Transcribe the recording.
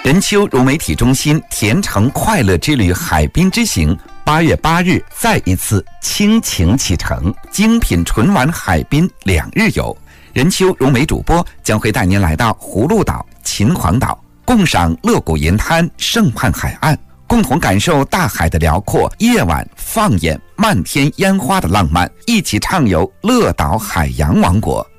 任丘融媒体中心甜橙快乐之旅海滨之行8月8日再一次倾情启程，精品纯玩海滨2日游。任丘融媒主播将会带您来到葫芦岛、秦皇岛，共赏乐谷银滩、圣畔海岸，共同感受大海的辽阔，夜晚放眼漫天烟花的浪漫，一起畅游乐岛海洋王国。